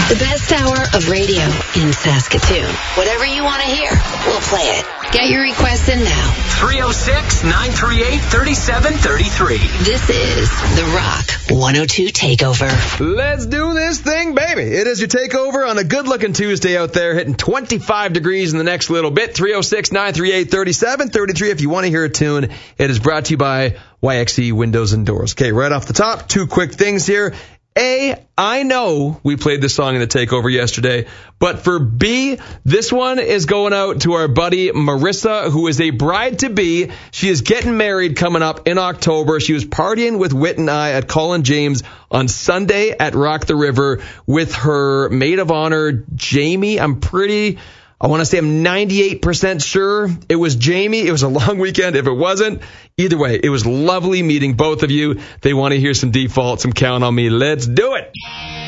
The best hour of radio in Saskatoon. Whatever you want to hear, we'll play it. Get your requests in now. 306-938-3733. This is The Rock 102 Takeover. Let's do this thing, baby. It is your takeover on a good-looking Tuesday out there, hitting 25 degrees in the next little bit. 306-938-3733. If you want to hear a tune, it is brought to you by YXE Windows and Doors. Okay, right off the top, two quick things here. A, I know we played this song in the takeover yesterday, but for B, this one is going out to our buddy Marissa, who is a bride-to-be. She is getting married coming up in October. She was partying with Whit and I at Colin James on Sunday at Rock the River with her maid of honor, Jamie. I want to say I'm 98% sure it was Jamie. It was a long weekend. If it wasn't, either way, it was lovely meeting both of you. They want to hear some Default, some Count on Me. Let's do it.